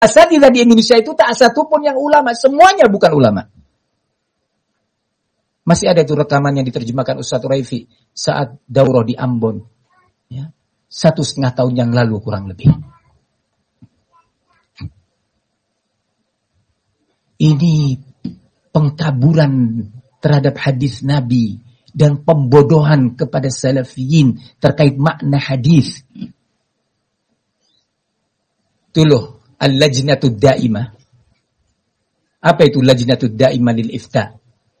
asatidzah di Indonesia itu tak satu pun yang ulama, semuanya bukan ulama. Masih ada itu rekaman yang diterjemahkan Ustaz Raifi saat daurah di Ambon. Ya. 1,5 tahun yang lalu kurang lebih. Ini pengkaburan terhadap hadis Nabi dan pembodohan kepada salafiyin terkait makna hadis. Itu loh, al-lajnatud da'imah. Apa itu lajnatud da'imah lil ifta?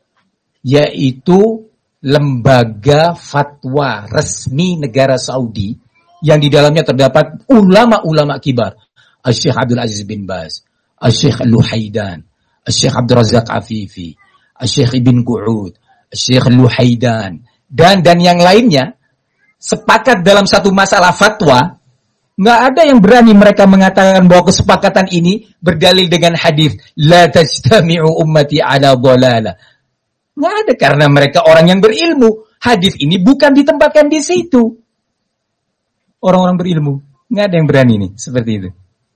Yaitu lembaga fatwa resmi negara Saudi yang di dalamnya terdapat ulama-ulama kibar. Al-Syekh Abdul Aziz bin Baz, Al-Syekh Luhaidan, Al-Syekh Abdul Razak Afifi, Al-Syekh Ibn Qu'ud, Al-Syekh Luhaidan, dan yang lainnya sepakat dalam satu masalah fatwa. Nggak ada yang berani mereka mengatakan bahwa kesepakatan ini berdalil dengan hadis la tajtami'u ummati ala dhalalah. Nggak ada, karena mereka orang yang berilmu. Hadis ini bukan ditempatkan di situ. Orang-orang berilmu. Nggak ada yang berani nih seperti itu.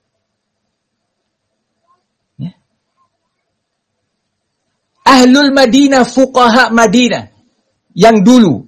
Ya. Ahlul Madinah, fuqaha Madinah yang dulu,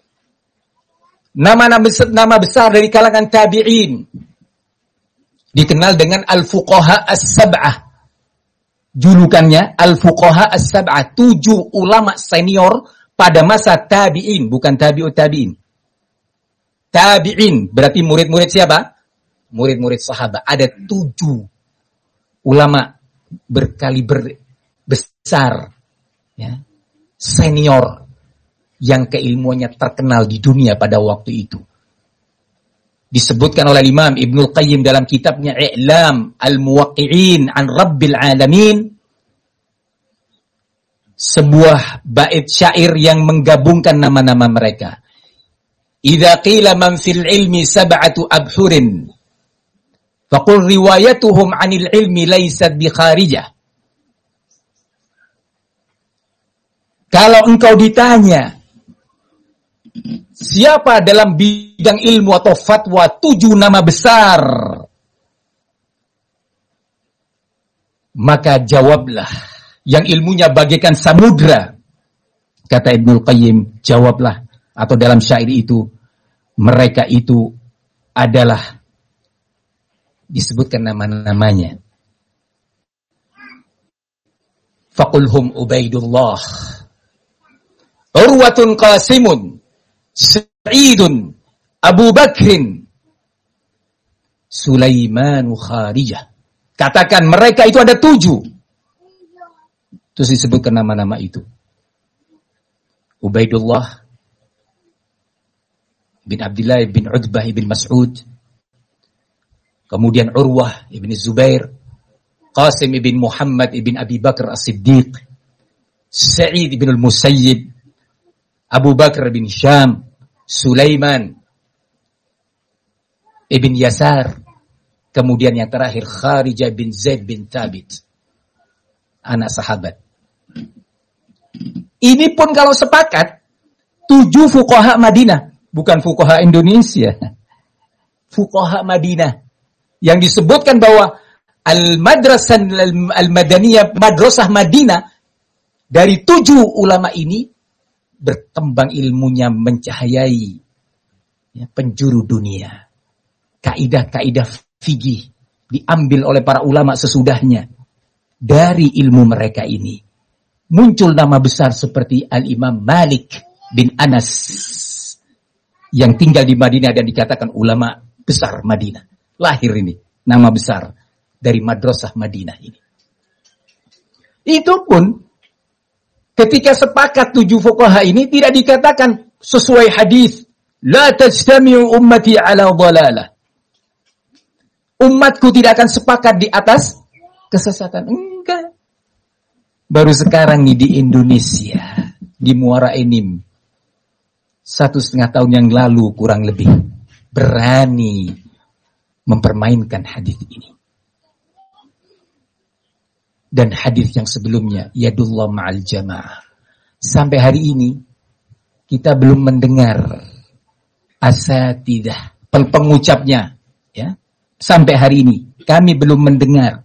nama besar dari kalangan tabi'in, dikenal dengan al-fuqaha as-sab'ah. Julukannya al-fuqaha as-sab'ah, 7 ulama senior pada masa tabi'in, bukan tabi'ut tabi'in. Tabi'in berarti murid-murid siapa? Murid-murid sahabat. Ada 7 ulama berkaliber besar, ya, senior yang keilmuannya terkenal di dunia pada waktu itu. Disebutkan oleh Imam Ibnul Qayyim dalam kitabnya I'lam al-Muwaqqi'in an Rabbil Alamin, sebuah bait syair yang menggabungkan nama-nama mereka. Idza qila man fil ilmi sab'atu abhurin faqul riwayatuhum 'anil ilmi laysat bi kharijah. Kalau engkau ditanya siapa dalam bidang ilmu atau fatwa 7 nama besar, maka jawablah yang ilmunya bagaikan samudra. Kata Ibnul Qayyim, jawablah, atau dalam syair itu, mereka itu adalah disebutkan nama-namanya. Faqulhum Ubaidullah, Urwatun Qasimun, Sa'idun, Abu Bakrin, Sulaimanu Kharijah. Katakan mereka itu ada 7. Terus disebutkan nama-nama itu. Ubaidullah bin Abdullah bin Utbah bin Mas'ud. Kemudian Urwah bin Zubair, Qasim bin Muhammad bin Abi Bakar As-Siddiq, Sa'id bin Al-Musayyib, Abu Bakar bin Syam, Sulaiman ibn Yasar, kemudian yang terakhir Kharijah bin Zaid bin Thabit, anak sahabat. Ini pun kalau sepakat 7 fuqaha Madinah, bukan fuqaha Indonesia. Fuqaha Madinah yang disebutkan bahwa al-madrasah al-madaniyah, madrasah Madinah, dari 7 ulama ini berkembang ilmunya mencahayai, ya, penjuru dunia. Kaidah-kaidah fikih diambil oleh para ulama sesudahnya. Dari ilmu mereka ini muncul nama besar seperti Al-Imam Malik bin Anas yang tinggal di Madinah dan dikatakan ulama besar Madinah. Lahir ini nama besar dari madrasah Madinah ini. Itu pun ketika sepakat 7 fuqaha ini tidak dikatakan sesuai hadis la tajtami'u ummati ala dhalalah. Umatku tidak akan sepakat di atas kesesatan. Enggak. Baru sekarang nih di Indonesia, di Muara Enim, 1,5 tahun yang lalu kurang lebih, berani mempermainkan hadis ini. Dan hadis yang sebelumnya, yadullah ma'al jamaah. Sampai hari ini kita belum mendengar asatidzah, pengucapnya, ya. Sampai hari ini kami belum mendengar